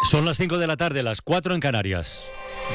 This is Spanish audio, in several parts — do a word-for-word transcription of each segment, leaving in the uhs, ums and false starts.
Son las cinco de la tarde, las cuatro en Canarias.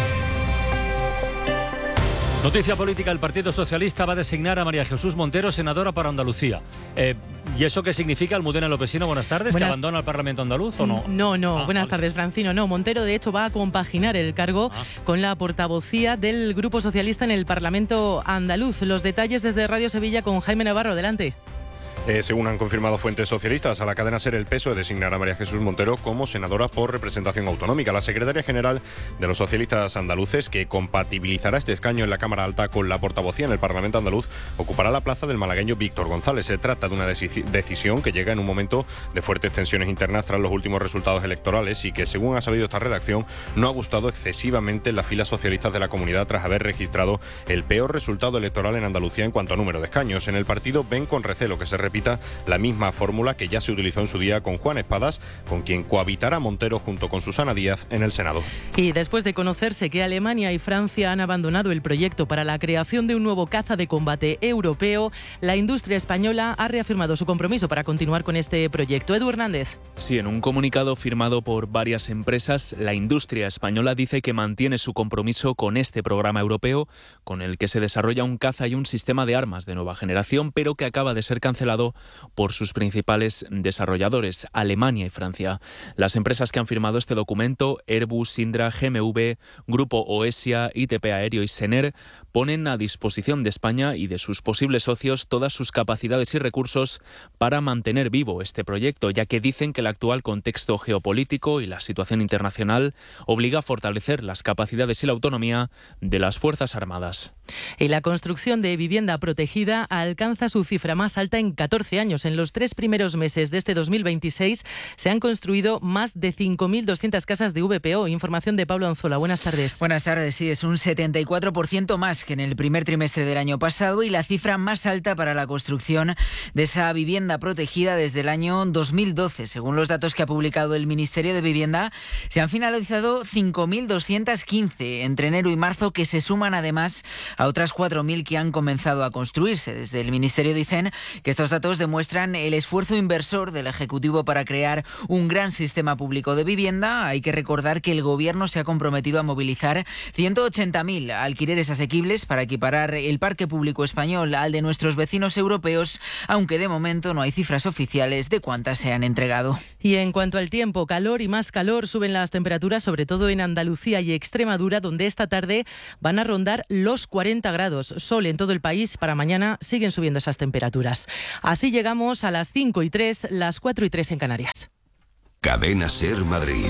Noticia política: el Partido Socialista va a designar a María Jesús Montero senadora para Andalucía. Eh, ¿Y eso qué significa, Almudena Lopesino? Buenas tardes. Buenas... ¿Que abandona el Parlamento andaluz o no? No, no. Ah, Buenas vale. tardes, Francino. No, Montero de hecho va a compaginar el cargo ah. con la portavocía del Grupo Socialista en el Parlamento andaluz. Los detalles desde Radio Sevilla con Jaime Navarro. Adelante. Eh, según han confirmado fuentes socialistas a la cadena SER, el P S O E designará a María Jesús Montero como senadora por representación autonómica. La secretaria general de los socialistas andaluces, que compatibilizará este escaño en la Cámara Alta con la portavocía en el Parlamento andaluz, ocupará la plaza del malagueño Víctor González. Se trata de una deci- decisión que llega en un momento de fuertes tensiones internas tras los últimos resultados electorales y que, según ha sabido esta redacción, no ha gustado excesivamente en las filas socialistas de la comunidad tras haber registrado el peor resultado electoral en Andalucía en cuanto a número de escaños. En el partido ven con recelo que se repita la misma fórmula que ya se utilizó en su día con Juan Espadas, con quien cohabitará Montero junto con Susana Díaz en el Senado. Y después de conocerse que Alemania y Francia han abandonado el proyecto para la creación de un nuevo caza de combate europeo, la industria española ha reafirmado su compromiso para continuar con este proyecto. Edu Hernández. Sí, en un comunicado firmado por varias empresas, la industria española dice que mantiene su compromiso con este programa europeo, con el que se desarrolla un caza y un sistema de armas de nueva generación, pero que acaba de ser cancelado por sus principales desarrolladores, Alemania y Francia. Las empresas que han firmado este documento, Airbus, Sindra, G M V, Grupo Oesia, I T P Aéreo y Sener, ponen a disposición de España y de sus posibles socios todas sus capacidades y recursos para mantener vivo este proyecto, ya que dicen que el actual contexto geopolítico y la situación internacional obliga a fortalecer las capacidades y la autonomía de las Fuerzas Armadas. Y la construcción de vivienda protegida alcanza su cifra más alta en catorce años. En los tres primeros meses de este dos mil veintiséis se han construido más de cinco mil doscientas casas de V P O. Información de Pablo Anzola. Buenas tardes. Buenas tardes. Sí, es un setenta y cuatro por ciento más que en el primer trimestre del año pasado y la cifra más alta para la construcción de esa vivienda protegida desde el año dos mil doce. Según los datos que ha publicado el Ministerio de Vivienda, se han finalizado cinco mil doscientas quince entre enero y marzo, que se suman además a otras cuatro mil que han comenzado a construirse. Desde el Ministerio dicen que estos datos demuestran el esfuerzo inversor del Ejecutivo para crear un gran sistema público de vivienda. Hay que recordar que el Gobierno se ha comprometido a movilizar ciento ochenta mil alquileres asequibles para equiparar el parque público español al de nuestros vecinos europeos, aunque de momento no hay cifras oficiales de cuántas se han entregado. Y en cuanto al tiempo, calor y más calor, suben las temperaturas, sobre todo en Andalucía y Extremadura, donde esta tarde van a rondar los cuarenta grados. Sol en todo el país. Para mañana siguen subiendo esas temperaturas. Así llegamos a las cinco y tres, las cuatro y tres en Canarias. Cadena SER Madrid.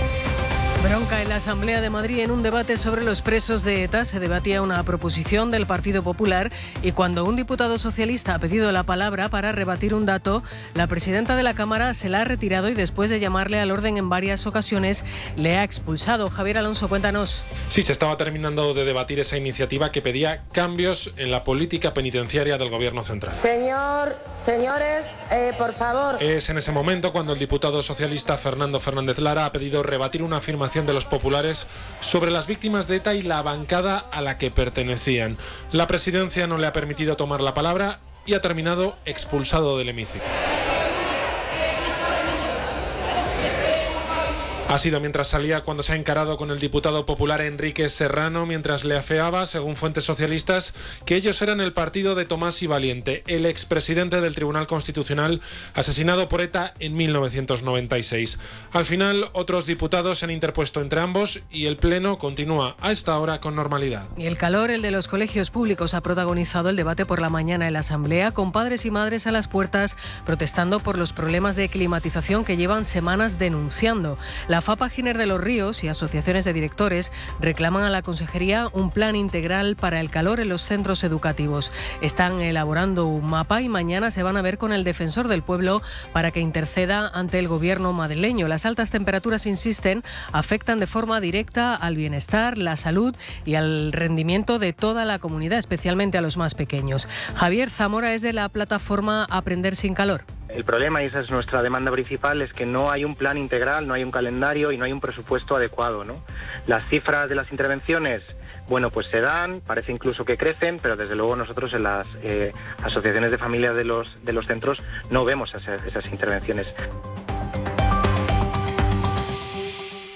Bronca en la Asamblea de Madrid en un debate sobre los presos de ETA. Se debatía una proposición del Partido Popular y cuando un diputado socialista ha pedido la palabra para rebatir un dato, la presidenta de la Cámara se la ha retirado y después de llamarle al orden en varias ocasiones le ha expulsado. Javier Alonso, cuéntanos. Sí, se estaba terminando de debatir esa iniciativa que pedía cambios en la política penitenciaria del Gobierno central. Señor, señores, eh, por favor. Es en ese momento cuando el diputado socialista Fernando Fernández Lara ha pedido rebatir una afirmación de los populares sobre las víctimas de ETA y la bancada a la que pertenecían. La presidencia no le ha permitido tomar la palabra y ha terminado expulsado del hemiciclo. Ha sido mientras salía cuando se ha encarado con el diputado popular Enrique Serrano, mientras le afeaba, según fuentes socialistas, que ellos eran el partido de Tomás y Valiente, el expresidente del Tribunal Constitucional asesinado por ETA en mil novecientos noventa y seis. Al final, otros diputados se han interpuesto entre ambos y el Pleno continúa a esta hora con normalidad. Y el calor, el de los colegios públicos, ha protagonizado el debate por la mañana en la Asamblea, con padres y madres a las puertas protestando por los problemas de climatización que llevan semanas denunciando. La FAPA Giner de los Ríos y asociaciones de directores reclaman a la Consejería un plan integral para el calor en los centros educativos. Están elaborando un mapa y mañana se van a ver con el defensor del pueblo para que interceda ante el gobierno madrileño. Las altas temperaturas, insisten, afectan de forma directa al bienestar, la salud y al rendimiento de toda la comunidad, especialmente a los más pequeños. Javier Zamora es de la plataforma Aprender sin Calor. El problema, y esa es nuestra demanda principal, es que no hay un plan integral, no hay un calendario y no hay un presupuesto adecuado, ¿no? Las cifras de las intervenciones, bueno, pues se dan, parece incluso que crecen, pero desde luego nosotros en las eh, asociaciones de familias de los, de los centros no vemos esas, esas intervenciones.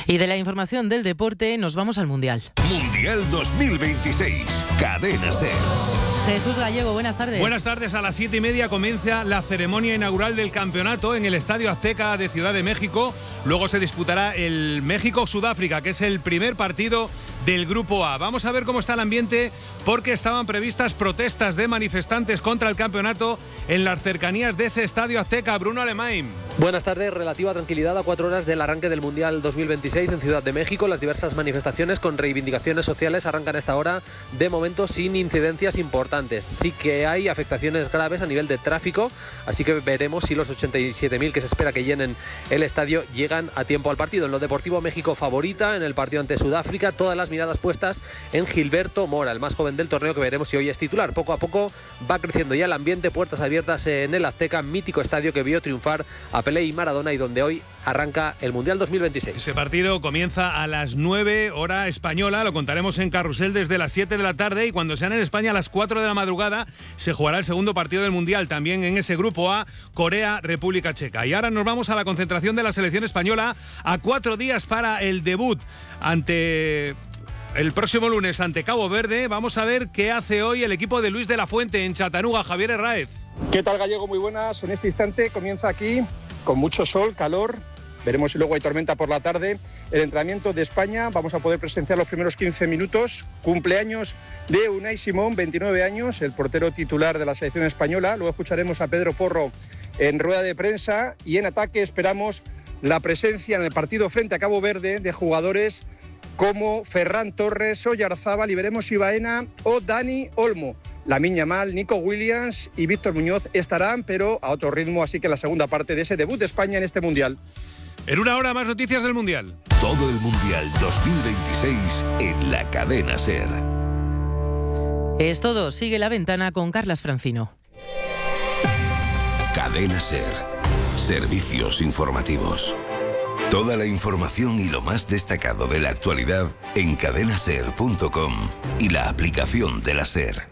Y de la información del deporte nos vamos al Mundial. Mundial dos mil veintiséis, Cadena SER. Jesús Gallego, buenas tardes. Buenas tardes. A las siete y media comienza la ceremonia inaugural del campeonato en el Estadio Azteca de Ciudad de México. Luego se disputará el México-Sudáfrica, que es el primer partido del Grupo A. Vamos a ver cómo está el ambiente, porque estaban previstas protestas de manifestantes contra el campeonato en las cercanías de ese Estadio Azteca. Bruno Alemán. Buenas tardes. Relativa tranquilidad a cuatro horas del arranque del Mundial dos mil veintiséis en Ciudad de México. Las diversas manifestaciones con reivindicaciones sociales arrancan a esta hora, de momento sin incidencias importantes. Sí que hay afectaciones graves a nivel de tráfico, así que veremos si los ochenta y siete mil que se espera que llenen el estadio llegan a tiempo al partido. En lo deportivo, México favorita en el partido ante Sudáfrica. Todas las miradas puestas en Gilberto Mora, el más joven del torneo, que veremos si hoy es titular. Poco a poco va creciendo ya el ambiente, puertas abiertas en el Azteca, mítico estadio que vio triunfar a Pelé y Maradona y donde hoy arranca el Mundial dos mil veintiséis. Ese partido comienza a las nueve hora española, lo contaremos en Carrusel desde las siete de la tarde, y cuando sean en España a las cuatro de la madrugada se jugará el segundo partido del Mundial, también en ese Grupo A, Corea, República Checa. Y ahora nos vamos a la concentración de la selección española a cuatro días para el debut ante... el próximo lunes ante Cabo Verde. Vamos a ver qué hace hoy el equipo de Luis de la Fuente en Chattanooga. Javier Herráez. ¿Qué tal, Gallego? Muy buenas. En este instante comienza aquí con mucho sol, calor. Veremos si luego hay tormenta por la tarde. El entrenamiento de España, vamos a poder presenciar los primeros quince minutos. Cumpleaños de Unai Simón, veintinueve años, el portero titular de la selección española. Luego escucharemos a Pedro Porro en rueda de prensa, y en ataque esperamos la presencia en el partido frente a Cabo Verde de jugadores como Ferran Torres, Oyarzábal, y veremos si Baena o Dani Olmo. Lamine Yamal, Nico Williams y Víctor Muñoz estarán, pero a otro ritmo, así que la segunda parte de ese debut de España en este Mundial. En una hora más noticias del Mundial. Todo el Mundial dos mil veintiséis en la Cadena SER. Es todo. Sigue La Ventana con Carlas Francino. Cadena SER. Servicios informativos. Toda la información y lo más destacado de la actualidad en cadena ser punto com y la aplicación de la SER.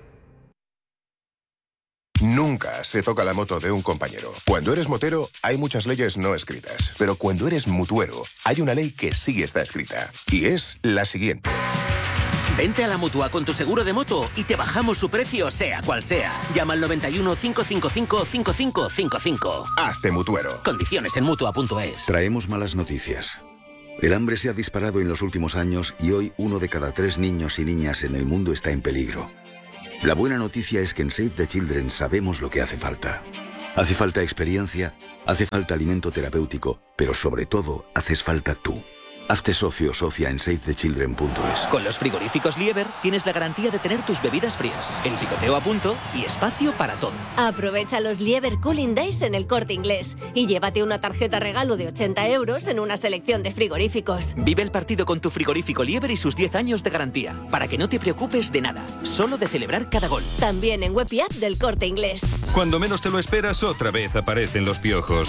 Nunca se toca la moto de un compañero. Cuando eres motero, hay muchas leyes no escritas. Pero cuando eres mutuero, hay una ley que sí está escrita. Y es la siguiente. Vente a la Mutua con tu seguro de moto y te bajamos su precio, sea cual sea. Llama al noventa y uno, cinco cinco cinco, cinco cinco cinco cinco. Hazte mutuero. Condiciones en mutua punto es. Traemos malas noticias. El hambre se ha disparado en los últimos años y hoy uno de cada tres niños y niñas en el mundo está en peligro. La buena noticia es que en Save the Children sabemos lo que hace falta. Hace falta experiencia, hace falta alimento terapéutico, pero sobre todo haces falta tú. Hazte socio o socia en save the children punto es. Con los frigoríficos Lieber tienes la garantía de tener tus bebidas frías, el picoteo a punto y espacio para todo. Aprovecha los Lieber Cooling Days en El Corte Inglés y llévate una tarjeta regalo de ochenta euros en una selección de frigoríficos. Vive el partido con tu frigorífico Lieber y sus diez años de garantía, para que no te preocupes de nada, solo de celebrar cada gol. También en web y app del Corte Inglés. Cuando menos te lo esperas, otra vez aparecen los piojos.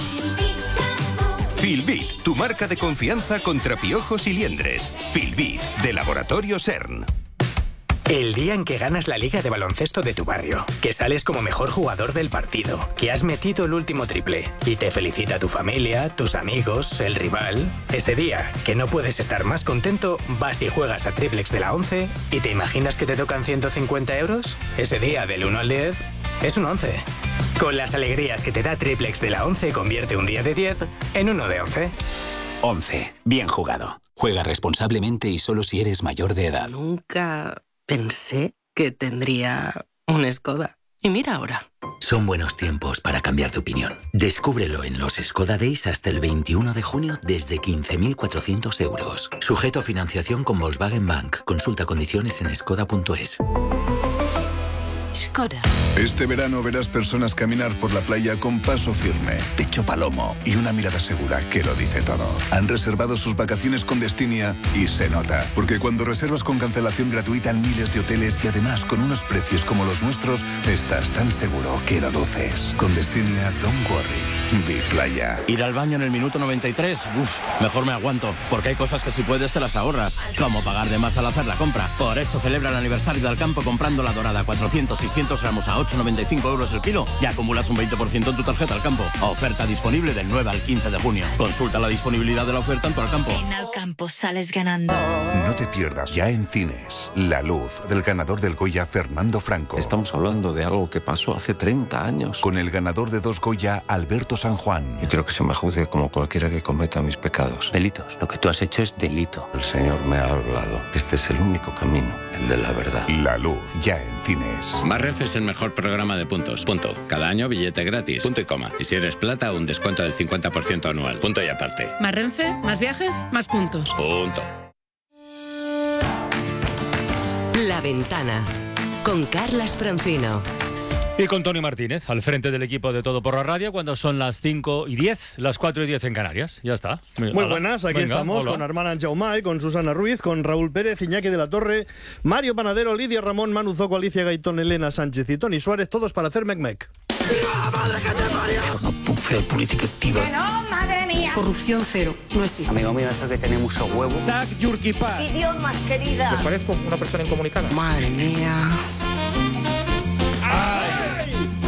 Filbit, tu marca de confianza contra piojos y liendres. Filbit, de Laboratorio CERN. El día en que ganas la liga de baloncesto de tu barrio, que sales como mejor jugador del partido, que has metido el último triple y te felicita tu familia, tus amigos, el rival. Ese día, que no puedes estar más contento, vas y juegas a Triplex de la once y te imaginas que te tocan ciento cincuenta euros. Ese día, del uno al diez, es un once. Con las alegrías que te da Triplex de la once, convierte un día de diez en uno de once. once. Bien jugado. Juega responsablemente y solo si eres mayor de edad. Nunca pensé que tendría un Skoda. Y mira ahora. Son buenos tiempos para cambiar de opinión. Descúbrelo en los Skoda Days hasta el veintiuno de junio desde quince mil cuatrocientos euros. Sujeto a financiación con Volkswagen Bank. Consulta condiciones en skoda punto es. Skoda. Este verano verás personas caminar por la playa con paso firme, pecho palomo y una mirada segura que lo dice todo. Han reservado sus vacaciones con Destinia y se nota, porque cuando reservas con cancelación gratuita en miles de hoteles y además con unos precios como los nuestros, estás tan seguro que lo luces. Con Destinia, don't worry. Vi playa. Ir al baño en el minuto noventa y tres, uff, mejor me aguanto, porque hay cosas que si puedes te las ahorras, como pagar de más al hacer la compra. Por eso celebra el aniversario del campo comprando la dorada cuatrocientos, seiscientos quinientos gramos a ocho noventa y cinco euros el kilo y acumulas un veinte por ciento en tu tarjeta Alcampo. Oferta disponible del nueve al quince de junio. Consulta la disponibilidad de la oferta en tu Alcampo. En Alcampo sales ganando. No te pierdas ya en cines La Luz, del ganador del Goya Fernando Franco. Estamos hablando de algo que pasó hace treinta años. Con el ganador de dos Goya, Alberto San Juan. Yo quiero que se me juzgue como cualquiera que cometa mis pecados. Delitos. Lo que tú has hecho es delito. El Señor me ha hablado. Este es el único camino, el de la verdad. La Luz, ya en cines. Más Renfe es el mejor programa de puntos. Punto. Cada año billete gratis. Punto y coma. Y si eres plata, un descuento del cincuenta por ciento anual. Punto y aparte. Más Renfe, más viajes, más puntos. Punto. La Ventana, con Carlas Francino. Y con Tony Martínez, al frente del equipo de Todo por la Radio, cuando son las cinco y diez, las cuatro y diez en Canarias. Ya está. Muy hola. Buenas, aquí Venga, estamos hola. Con Armand Jaumay, con Susana Ruiz, con Raúl Pérez, Iñaki de la Torre, Mario Panadero, Lidia Ramón, Manu Zoco, Alicia Gaitón, Elena Sánchez y Tony Suárez, todos para hacer mec-mec. ¡Viva la madre que te parió! Una pufia de política activa. ¡No, madre mía! Corrupción cero, no existe. Amigo mío, esto que tiene mucho huevo. Zach Yurkipa. Idiomas, querida. ¿Les parezco una persona incomunicada? Madre mía.